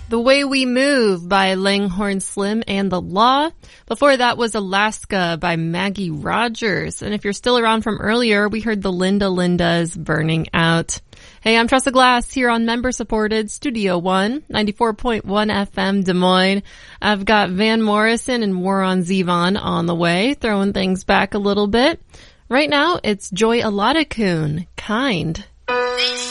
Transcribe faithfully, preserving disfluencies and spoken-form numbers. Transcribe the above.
The Way We Move by Langhorne Slim and The Law. Before that was Alaska by Maggie Rogers. And if you're still around from earlier, we heard the Linda Lindas Burning Out. Hey, I'm Tressa Glass here on member-supported Studio One, ninety-four point one F M Des Moines. I've got Van Morrison and War on Zevon on the way, throwing things back a little bit. Right now, it's Joy Aladakun, Kind.